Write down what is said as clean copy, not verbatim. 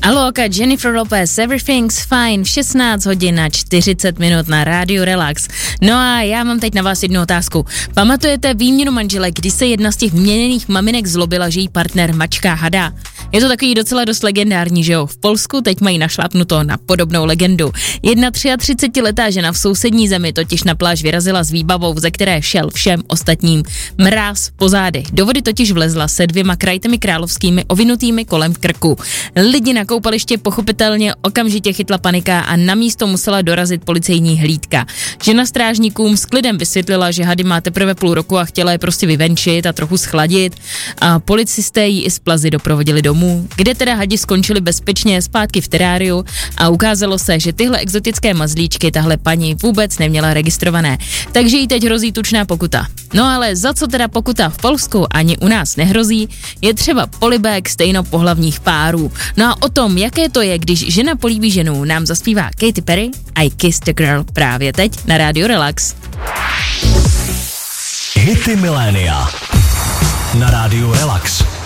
Alóka, Jennifer Lopez, Everything's Fine, v 16 hodin a 40 minut na Rádiu Relax. No a já mám teď na vás jednu otázku. Pamatujete výměnu manželek, kdy se jedna z těch měněných maminek zlobila, že jí partner mačká hada? Je to takový docela dost legendární, že jo? V Polsku teď mají našlápnuto na podobnou legendu. Jedna 33letá žena v sousední zemi totiž na pláž vyrazila s výbavou, ze které šel všem ostatním mráz po zády. Do vody totiž vlezla se 2 krajtemi královskými ovinutými kolem krku. Lidi na koupaliště pochopitelně okamžitě chytla panika a na místo musela dorazit policejní hlídka. Žena strážníkům s klidem vysvětlila, že hady má teprve půl roku a chtěla je prostě vyvenčit a trochu schladit. A policisté ji i z Plazy doprovodili domů, kde teda hadi skončili bezpečně zpátky v teráriu a ukázalo se, že tyhle exotické mazlíčky tahle paní vůbec neměla registrované. Takže jí teď hrozí tučná pokuta. No ale za co teda pokuta v Polsku ani u nás nehrozí, je třeba polibek stejnopohlavních párů. No a o tom, jaké to je, když žena políbí ženu, nám zaspívá Katy Perry I Kissed a Girl právě teď na Rádiu Relax. Hity milénia na Rádiu Relax.